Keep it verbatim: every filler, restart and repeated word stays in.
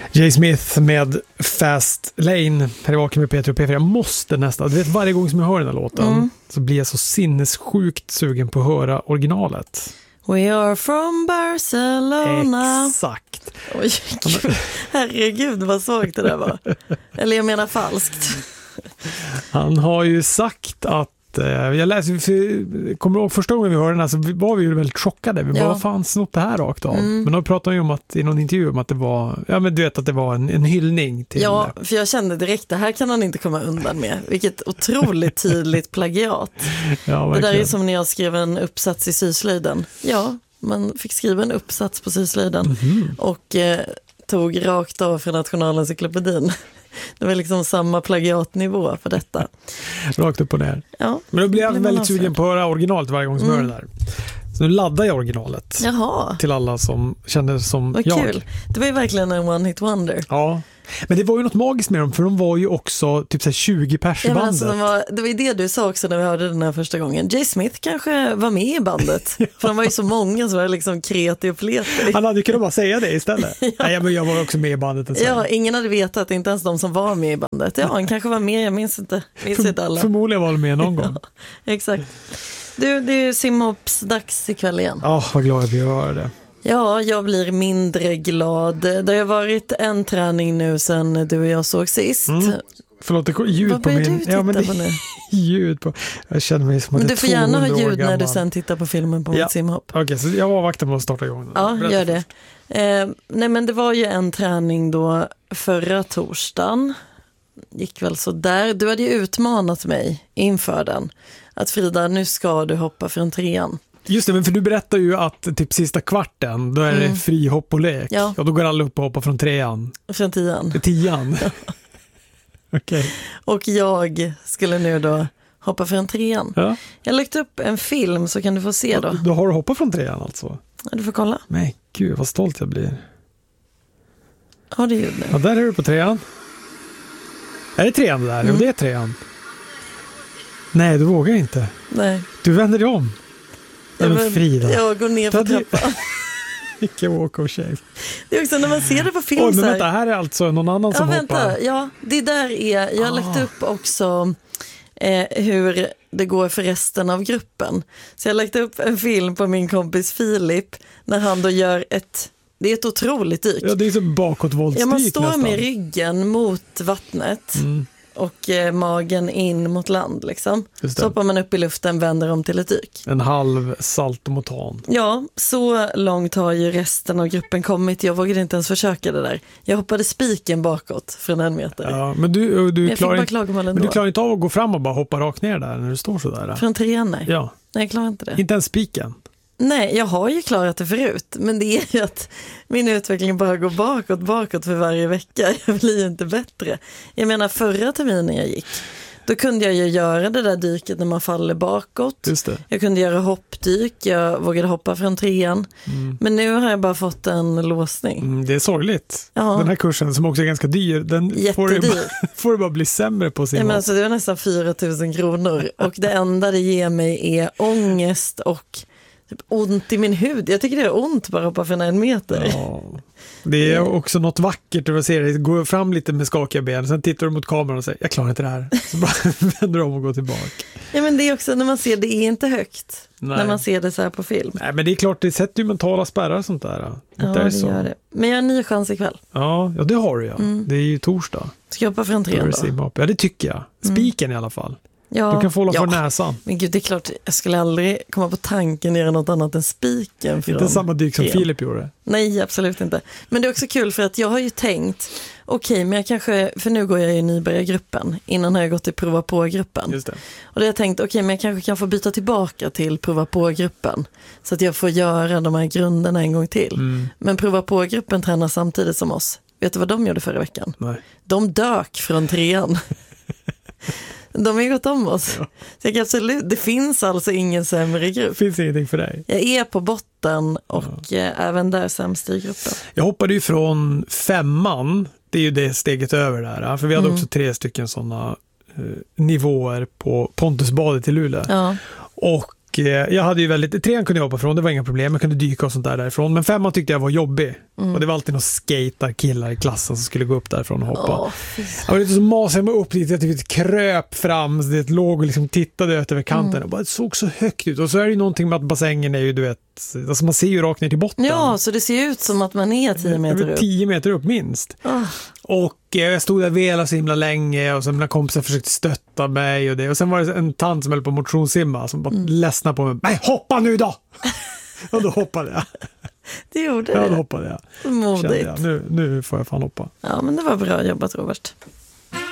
Jay Smith med Fast Lane här i Vaken med Peter och P fyra. Jag måste nästan, du vet, varje gång som jag hör den här låten mm. så blir jag så sinnessjukt sugen på att höra originalet. We are from Barcelona. Exakt. Oj, gud. Herregud vad svagt det där var. Eller jag menar falskt. Han har ju sagt att jag läste, för, kommer du ihåg första gången vi hörde den här så var vi ju väldigt chockade. Vi bara, ja. Vad fan snott det här rakt av? Mm. Men då pratade ju om att i någon intervju om att det var, ja men du vet att det var en, en hyllning till... Ja, för jag kände direkt, det här kan han inte komma undan med. Vilket otroligt tydligt plagiat. Ja, det där är som när jag skrev en uppsats i syslöjden. Ja, man fick skriva en uppsats på syslöjden mm-hmm. och eh, tog rakt av från Nationalencyklopedin. Det var liksom samma plagiatnivå på detta. Rakt upp och ner. Ja, men då blir jag väldigt sugen på att höra originalet varje gång som mm. hör det där. Så nu laddar jag originalet. Jaha. Till alla som känner som vad jag. Kul. Det var ju verkligen en one hit wonder. Ja. Men det var ju något magiskt med dem, för de var ju också typ så här tjugo pers i ja, bandet. Alltså, de var, det var ju det du sa också när vi hörde den här första gången. Jay Smith kanske var med i bandet. ja. För de var ju så många som var liksom kreti och pleti. Han hade ju kunnat bara säga det istället. ja. Nej, men jag var också med i bandet. Ja, ingen hade vetat, inte ens de som var med i bandet. Ja, han kanske var med, jag minns inte. Minns För, inte alla. Förmodligen var de med någon gång. ja, exakt. Du, det är ju simhops dags ikväll igen. Ja, oh, vad glad jag blir att höra det. Ja, jag blir mindre glad. Det har varit en träning nu sedan du och jag såg sist. Mm. Förlåt, det går ljud vad på min... du titta ja, men det... på nu? ljud på... Jag känner mig som att men du får gärna ha ljud när du sen tittar på filmen på ja. mitt simhopp. Okej, okay, så jag avvaktar med att starta igång. Ja, Berätta gör det. Eh, nej, men det var ju en träning då förra torsdagen. Gick väl så där. Du hade ju utmanat mig inför den. Att Frida, nu ska du hoppa från trean. Just det, men för du berättar ju att typ sista kvarten, då är det mm. fri hopp och lek. Ja. Och då går alla upp och hoppar från trean. Från tian. Tian. Okej. Okay. Och jag skulle nu då hoppa från trean. Ja. Jag har lagt upp en film så kan du få se då. Då har du hoppat från trean alltså? Ja, du får kolla. Men gud, vad stolt jag blir. Ja, det är ju nu. Ja, där är du på trean. Är det trean där? Mm. Jo, det är trean. Nej, du vågar inte. Nej. Du vänder dig om. Jag, men, Frida. Jag går ner på trappan. Vilken walk of shame. Det är också när man ser det på film. Oj, men vänta, här är alltså någon annan som ja, vänta. hoppar. Ja, det där är, jag har ah. lagt upp också eh, hur det går för resten av gruppen. Så jag har lagt upp en film på min kompis Filip när han då gör ett, det är ett otroligt dyk. Ja, det är som bakåtvåldsdyk. Ja, man står nästan. med ryggen mot vattnet. Mm. Och eh, magen in mot land liksom. Så hoppar man upp i luften, vänder om till ett dyk. En halv saltomotan. Ja, så långt har ju resten av gruppen kommit. Jag vågade inte ens försöka det där. Jag hoppade spiken bakåt från en meter. Ja, men du, du, jag klarar, inte, men du klarar inte av att gå fram och bara hoppa rakt ner där när du står så där. Från trean, nej. Ja. Nej, jag klarar inte det. Inte ens spiken. Nej, jag har ju klarat det förut. Men det är ju att min utveckling bara går bakåt, bakåt för varje vecka. Jag blir ju inte bättre. Jag menar, förra terminen jag gick, då kunde jag ju göra det där dyket när man faller bakåt. Just det. Jag kunde göra hoppdyk, jag vågade hoppa från trean. Mm. Men nu har jag bara fått en låsning. Mm, det är sorgligt. Ja. Den här kursen som också är ganska dyr, den får du, bara, får du bara bli sämre på sin. Ja, men alltså, det var nästan fyra tusen kronor. Och det enda det ger mig är ångest och typ ont i min hud. Jag tycker det är ont bara hoppa från en meter. Ja. Det är också något vackert att se dig gå fram lite med skakiga ben. Sen tittar du mot kameran och säger, jag klarar inte det här. Så bara vänder du om och går tillbaka. Ja, men det är också när man ser det är inte högt. Nej. När man ser det så här på film. Nej, men det är klart, det sätter ju mentala spärrar sånt där. Ja, det, det så. Gör det. Men jag har en ny chans ikväll. Ja, ja det har du ja. Mm. Det är ju torsdag. Ska jag hoppa från trean då? Ja, det tycker jag. Spiken mm. i alla fall. Ja, du kan få hålla ja. för näsan. Men gud, det är klart, jag skulle aldrig komma på tanken att göra något annat än spiken. Inte samma dyk som igen. Filip gjorde. Nej, absolut inte. Men det är också kul för att jag har ju tänkt, okej, okay, men jag kanske, för nu går jag i nybörjargruppen. Innan har jag gått i prova på-gruppen. Just det. Och då har jag tänkt, okej, okay, men jag kanske kan få byta tillbaka till prova på-gruppen. Så att jag får göra de här grunderna en gång till. Mm. Men prova på-gruppen tränar samtidigt som oss. Vet du vad de gjorde förra veckan? Nej. De dök från trean. De har ju gått om oss. Ja. Så jag kan absolut, det finns alltså ingen sämre grupp. Det finns ingenting för dig. Jag är på botten och ja. Även där sämst i gruppen. Jag hoppade ju från femman. Det är ju det steget över där. För vi hade mm. också tre stycken sådana eh, nivåer på Pontusbadet i Luleå. Ja. Och eh, jag hade ju väldigt, trean kunde jag hoppa från, det var inga problem, jag kunde dyka och sånt där därifrån, men femman tyckte jag var jobbig. Mm. Och det var alltid några skaterkillar i klassen som skulle gå upp därifrån och hoppa. Oh, jag var lite så masig mig upp dit, jag typ kröp fram, så det låg och liksom tittade ut över kanten mm. och bara, det såg så högt ut. Och så är det ju någonting med att bassängen är ju, du vet, alltså man ser ju rakt ner till botten. Ja, så det ser ut som att man är tio meter upp. tio meter upp minst. Oh. Och jag stod där och velade så himla länge och så mina kompisar försökte stötta mig och det. Och sen var det en tant som höll på motionssimma som bara mm. ledsnade på mig. Nej, hoppa nu då! Och då hoppade jag. Det gjorde ja, det. Ja, då hoppade jag. Modigt. Jag, nu, nu får jag fan hoppa. Ja, men det var bra jobbat, Robert.